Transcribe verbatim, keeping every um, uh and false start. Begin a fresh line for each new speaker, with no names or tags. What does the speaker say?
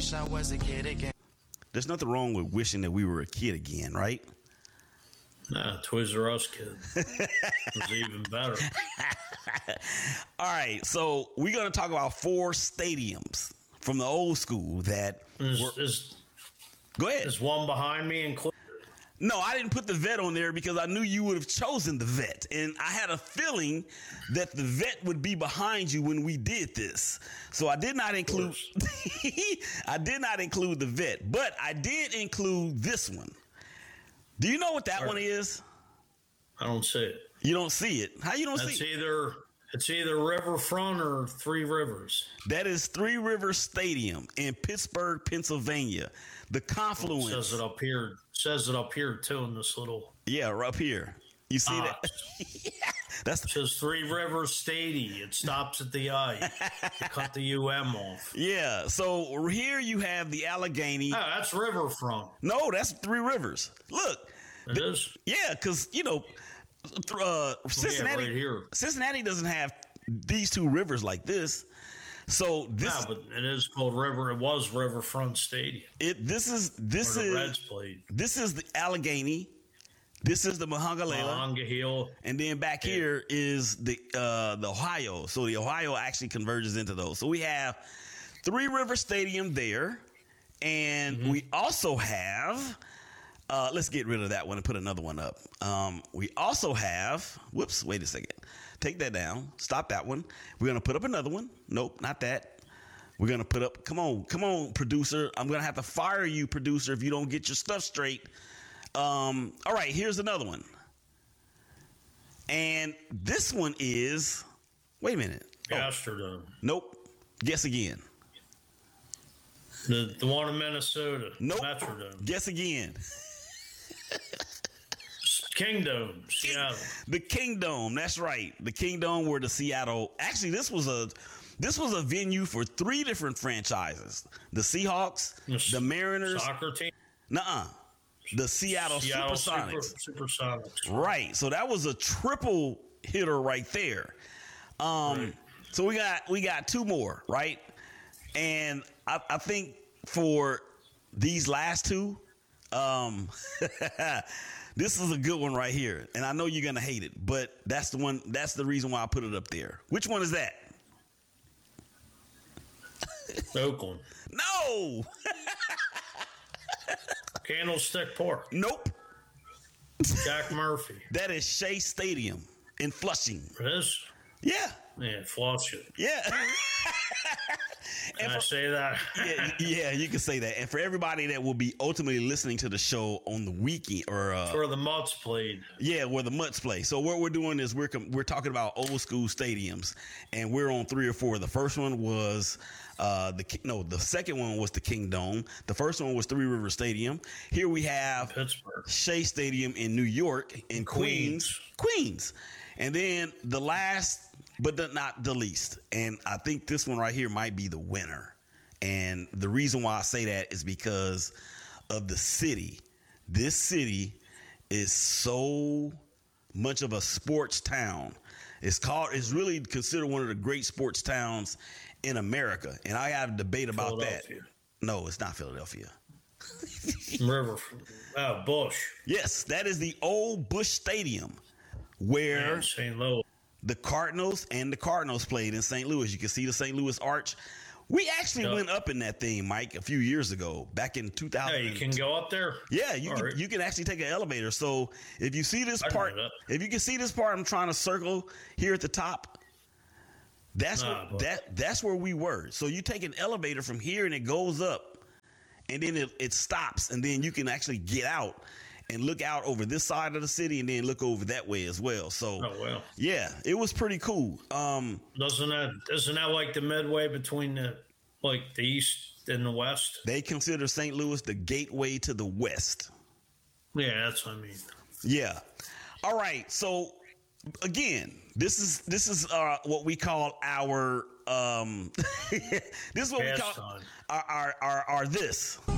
wish I was a kid again.
There's nothing wrong with wishing that we were a kid again, right?
Nah, Toys R Us kid. It was even better.
All right, so we're going to talk about four stadiums from the old school that
Is,
were,
is,
go ahead.
is one behind me included?
No, I didn't put the vet on there because I knew you would have chosen the vet. And I had a feeling that the vet would be behind you when we did this. So I did not include I did not include the vet, but I did include this one. Do you know what that
Right.
one is?
I don't see it.
You don't see it. How you don't
That's
see it?
either it's either Riverfront or Three Rivers.
That is Three Rivers Stadium in Pittsburgh, Pennsylvania. The confluence.
It says it up here. Says it up here too in this little.
Yeah, up here. You see
Ah.
that? Yeah, that's
It says Three Rivers Stadium. It stops at the I. You cut the U M off.
yeah. So here you have the Allegheny.
Oh, that's Riverfront.
No, that's Three Rivers. Look.
It
the-
is.
Yeah, because you know, th- uh, Cincinnati.
right here.
Cincinnati doesn't have these two rivers like this. So this,
Yeah, but it is called River. It was Riverfront Stadium.
it this is this
Where the
is
Reds played.
this is the Allegheny. This is the Monongahela.
Monongahela.
And then back
Yeah.
here is the uh, the Ohio. So the Ohio actually converges into those. So we have Three River Stadium there. And
Mm-hmm.
we also have, uh, let's get rid of that one and put another one up. Um, we also have, whoops, wait a second. Take that down. Stop that one. We're going to put up another one. Nope, not that. We're going to put up, come on, come on, producer. I'm going to have to fire you, producer, if you don't get your stuff straight. Um, all right, here's another one. And this one is, wait a minute. Oh,
Astrodome.
nope. Guess again.
The, the one in Minnesota.
Nope.
Metrodome.
Guess again.
Kingdom. Seattle.
The Kingdome. That's right. The Kingdome were the Seattle. Actually, this was a this was a venue for three different franchises: the Seahawks, the Mariners,
Soccer team.
nuh-uh, the Seattle,
Seattle
Supersonics.
Super, Supersonics.
Right. So that was a triple hitter right there. Um,
Right.
So we got we got two more, right? And I, I think for these last two, um, this is a good one right here. And I know you're gonna hate it, but that's the one. That's the reason why I put it up there. Which one is that?
Oakland.
No.
Candlestick Park.
Nope.
Jack Murphy.
That is Shea Stadium in Flushing.
It is.
Yeah.
Yeah, flush it.
Yeah.
Can
And
I
for-
say that?
yeah, yeah, you can say that. And for everybody that will be ultimately listening to the show on the weekend, or uh,
Where the Mutts played.
yeah, where the Mutts play. So what we're doing is we're com- we're talking about old school stadiums, and we're on three or four. The first one was uh, the Ki- no, the second one was the Kingdome. The first one was Three River Stadium. Here we have
Pittsburgh.
Shea Stadium in New York, in Queens, Queens, and then the last, but the, not the least, and I think this one right here might be the winner. And the reason why I say that is because of the city. This city is so much of a sports town. It's called. It's really considered one of the great sports towns in America. And I had a debate about that.
Philadelphia.
No, it's not Philadelphia.
River. Oh, Bush.
Yes, that is the old Bush Stadium where
And Saint Louis.
the Cardinals and the Cardinals played in Saint Louis. You can see the Saint Louis Arch. We actually
Yeah.
went up in that thing, Mike, a few years ago, back in two thousand.
Yeah, you can go up there.
Yeah, you
All
can,
right.
you can actually take an elevator. So if you see this
I can
part,
do that.
if you can see this part, I'm trying to circle here at the top. That's
Nah,
where,
but-
that that's where we were. So you take an elevator from here and it goes up, and then it, it stops, and then you can actually get out and look out over this side of the city, and then look over that way as well. So
Oh, well.
yeah, it was pretty cool. Um,
Doesn't that isn't that like the midway between the like the east and the west?
they consider Saint Louis the gateway to the West.
Yeah, that's what I mean.
Yeah. All right. So again, this is this is uh, what we call our um, this is what we call
Pastime.
our, our our our this.